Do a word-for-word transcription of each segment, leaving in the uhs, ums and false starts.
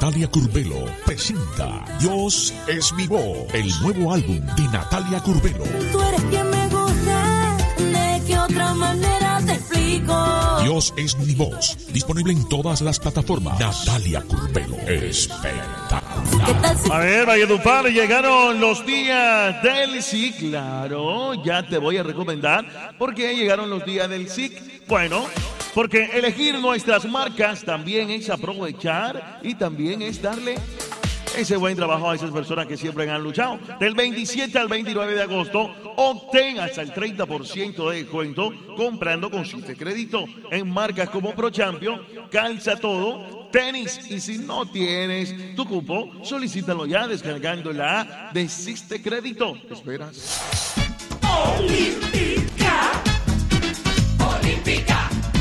Natalia Curbelo presenta Dios es mi voz, el nuevo álbum de Natalia Curbelo. Tú eres quien me gusta, ¿de qué otra manera te explico? Dios es mi voz, disponible en todas las plataformas. Natalia Curbelo, espectacular. A ver, Valledupar, llegaron los días del S I C. Claro, ya te voy a recomendar por qué llegaron los días del S I C. Bueno, porque elegir nuestras marcas también es aprovechar y también es darle ese buen trabajo a esas personas que siempre han luchado. Del veintisiete al veintinueve de agosto, obtén hasta el treinta por ciento de descuento comprando con Ciste Crédito en marcas como Pro Champion, Calza Todo, Tenis. Y si no tienes tu cupo, solicítalo ya descargando la app de Ciste Crédito. ¿Qué esperas? Olímpica, Olímpica.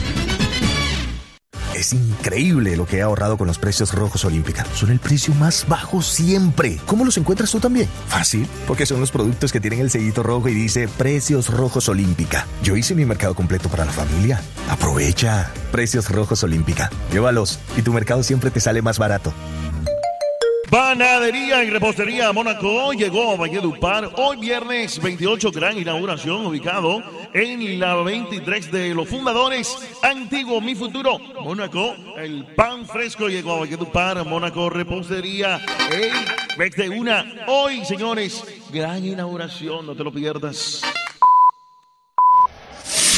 Es increíble lo que he ahorrado con los precios rojos Olímpica. Son el precio más bajo siempre. ¿Cómo los encuentras tú también? Fácil, porque son los productos que tienen el sellito rojo y dice Precios Rojos Olímpica. Yo hice mi mercado completo para la familia. Aprovecha. Precios Rojos Olímpica. Llévalos y tu mercado siempre te sale más barato. Panadería y Repostería Mónaco llegó a Valledupar hoy viernes veintiocho, gran inauguración, ubicado en la veintitrés de los fundadores, antiguo Mi Futuro. Mónaco, el pan fresco llegó a Valledupar. Mónaco Repostería, el vez de una. Hoy, señores, gran inauguración, no te lo pierdas.